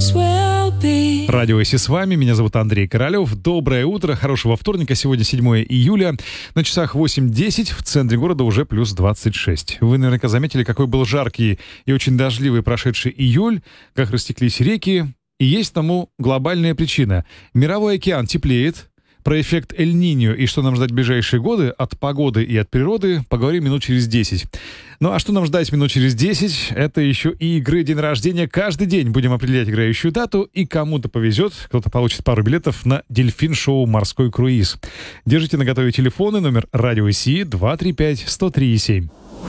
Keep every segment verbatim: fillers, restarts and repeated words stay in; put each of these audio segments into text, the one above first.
Радио ИСИ с вами, меня зовут Андрей Королёв. Доброе утро, хорошего вторника, сегодня седьмое июля. На часах восемь десять, в центре города уже плюс двадцать шесть. Вы наверняка заметили, какой был жаркий и очень дождливый прошедший июль, как растеклись реки. И есть тому глобальная причина. Мировой океан теплеет. Про эффект Эль-Ниньо и что нам ждать в ближайшие годы от погоды и от природы поговорим минут через десять. Ну а что нам ждать минут через десять? Это еще и игры день рождения. Каждый день будем определять играющую дату, и кому-то повезет, кто-то получит пару билетов на дельфин-шоу «Морской круиз». Держите наготове телефоны, номер радио ИСИ два три пять сто три семь.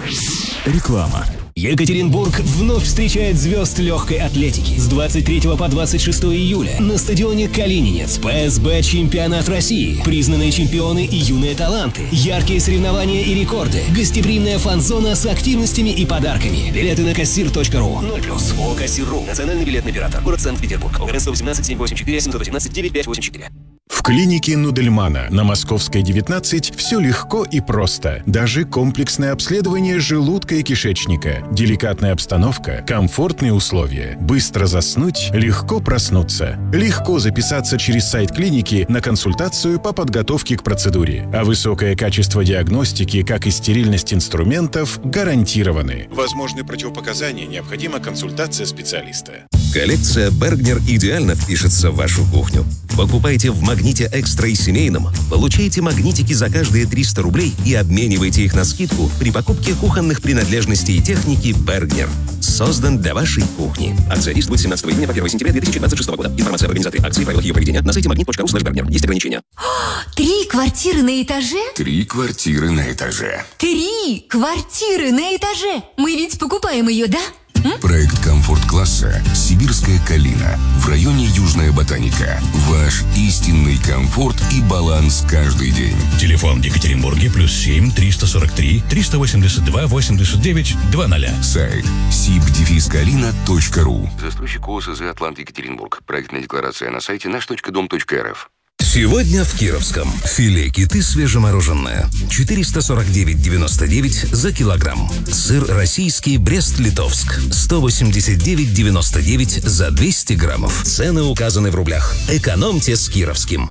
Реклама. Екатеринбург вновь встречает звезд легкой атлетики. С двадцать третьего по двадцать шестое июля на стадионе Калининец ПСБ чемпионат России. Признанные чемпионы и юные таланты. Яркие соревнования и рекорды. Гостеприимная фан-зона с активностями и подарками. Билеты на кассир точка ру. ноль плюс. ООО «Кассир точка ру». Национальный билетный оператор. Город Санкт-Петербург. ОГРН сто восемнадцать семь восемь четыре семь один восемь девять пять восемь четыре. В клинике Нудельмана на Московской девятнадцать все легко и просто. Даже комплексное обследование желудка и кишечника. Деликатная обстановка, комфортные условия. Быстро заснуть, легко проснуться. Легко записаться через сайт клиники на консультацию по подготовке к процедуре. А высокое качество диагностики, как и стерильность инструментов, гарантированы. Возможны противопоказания, необходима консультация специалиста. Коллекция Бергнер идеально впишется в вашу кухню. Покупайте в «Магните Экстра» и семейном, получайте магнитики за каждые триста рублей и обменивайте их на скидку при покупке кухонных принадлежностей и техники Бергнер. Создан для вашей кухни. Акция действует с семнадцатого июня по первое сентября две тысячи двадцать шестого года. Информация об организаторе акции и правилах ее проведения на сайте магнит точка ру слэш бергнер. Есть ограничения. Три квартиры на этаже? Три квартиры на этаже. Три квартиры на этаже! Мы ведь покупаем ее, да? М? Проект комфорт-класса «Сибирская Калина» в районе Южная Ботаника. Ваш истинный комфорт и баланс каждый день. Телефон в Екатеринбурге плюс семь триста сорок три триста восемьдесят два восемьдесят девять двадцать. Сайт сиб дефис калина точка ру. Застройщик ОСЗ «Атлант Екатеринбург». Проектная декларация на сайте наш точка дом точка эр эф. Сегодня в Кировском. Филе киты свежемороженое. четыреста сорок девять девяносто девять за килограмм. Сыр российский Брест-Литовск. сто восемьдесят девять девяносто девять за двести граммов. Цены указаны в рублях. Экономьте с Кировским.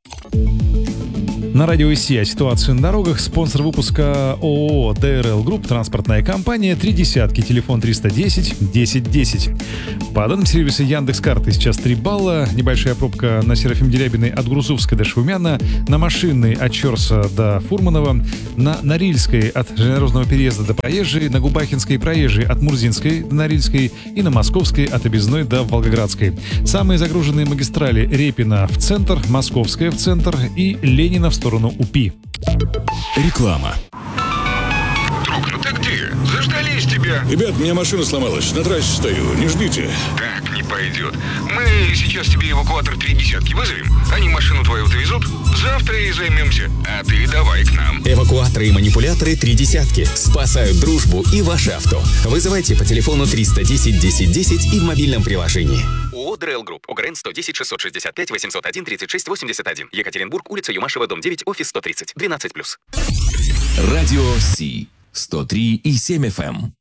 На радио ИСИ о ситуации на дорогах. Спонсор выпуска ООО ДРЛ Групп, транспортная компания, три десятки, телефон триста десять десять десять. По данным сервиса Яндекс.Карты сейчас три балла, небольшая пробка на Серафим Дерябиной от Грузовской до Шумяна, на Машинной от Чорса до Фурманова, на Норильской от Железнодорожного переезда до Проезжей, на Губахинской и Проезжей от Мурзинской до Норильской и на Московской от Объездной до Волгоградской. Самые загруженные магистрали: Репина в центр, Московская в центр и Ленина в сторону УПИ. Реклама. Друг, ну ты где? Заждались тебя. Ребят, у меня машина сломалась, на трассе стою, не ждите. Так не пойдет. Мы сейчас тебе эвакуатор три десятки вызовем. Они машину твою довезут. Завтра и займемся. А ты давай к нам. Эвакуаторы и манипуляторы три десятки спасают дружбу и ваше авто. Вызывайте по телефону триста десять десять десять и в мобильном приложении. ООО ДРЛ Групп. ОГРН сто десять шестьсот шестьдесят пять восемьсот один тридцать шесть восемьдесят один. Екатеринбург, улица Юмашева, дом девять, офис сто тридцать. двенадцать плюс. Радио Си. сто три и семь эф эм.